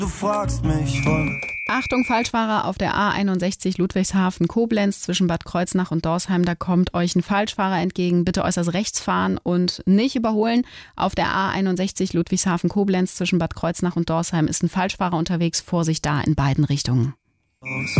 Du fragst mich, Achtung, Falschfahrer auf der A61 Ludwigshafen-Koblenz zwischen Bad Kreuznach und Dorsheim. Da kommt euch ein Falschfahrer entgegen. Bitte äußerst rechts fahren und nicht überholen. Auf der A61 Ludwigshafen-Koblenz zwischen Bad Kreuznach und Dorsheim ist ein Falschfahrer unterwegs. Vorsicht da in beiden Richtungen.